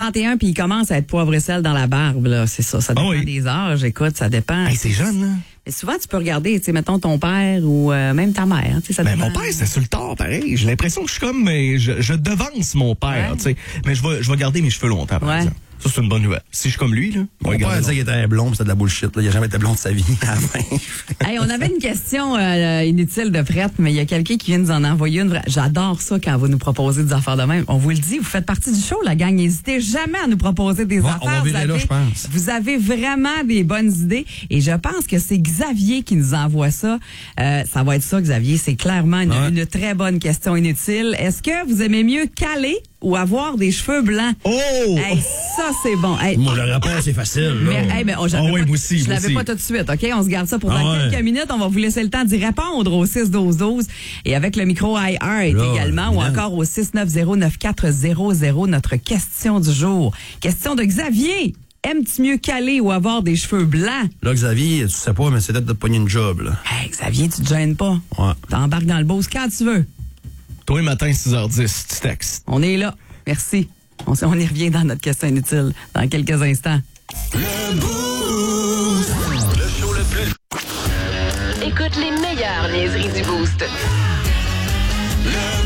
31 puis il commence à être poivre et sel dans la barbe, là. C'est ça. Ça dépend des âges. Écoute, ça dépend. Hey, c'est jeune, là. Mais souvent, tu peux regarder, tu sais, mettons ton père ou même ta mère. Ça Ben, dépend. mon père, c'était sur le tard, pareil. J'ai l'impression que je suis comme, mais je devance mon père, tu sais. Mais je vais garder mes cheveux longtemps, par exemple. Ça, c'est une bonne nouvelle. Si je suis comme lui, là. Mon père disait qu'il était blond, c'était de la bullshit, là. Il a jamais été blond de sa vie. Hey, on avait une question inutile de prête, mais il y a quelqu'un qui vient nous en envoyer une. J'adore ça quand vous nous proposez des affaires de même. On vous le dit, vous faites partie du show, la gang. N'hésitez jamais à nous proposer des affaires. On va virer là, je pense. Vous avez vraiment des bonnes idées. Et je pense que c'est Xavier qui nous envoie ça. Ça va être ça, Xavier. C'est clairement une très bonne question inutile. Est-ce que vous aimez mieux caler ou avoir des cheveux blancs? Oh! Hey, ça, c'est bon. Hey. Moi, la réponse, c'est facile, là. Mais, je l'avais pas tout de suite, OK? On se garde ça pour dans quelques minutes. On va vous laisser le temps d'y répondre au 6-12-12 et avec le micro iHeart également ou encore au 690-9400, notre question du jour. Question de Xavier. Aimes-tu mieux caler ou avoir des cheveux blancs? Là, Xavier, tu sais pas, mais c'est peut-être de te pogner une job, là. Hey, Xavier, tu te gênes pas. Ouais. T'embarques dans le boost quand tu veux. Toi, matin, 6h10, tu textes. On est là. Merci. On y revient dans notre question inutile dans quelques instants. Le Boost. Le show le plus... Écoute les meilleures niaiseries du Boost. Le